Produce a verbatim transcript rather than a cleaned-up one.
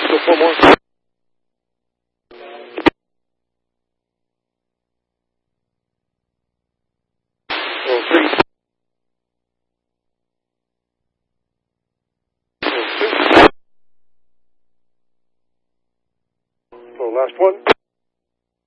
Go four more. Roll three. Roll two. Roll last one.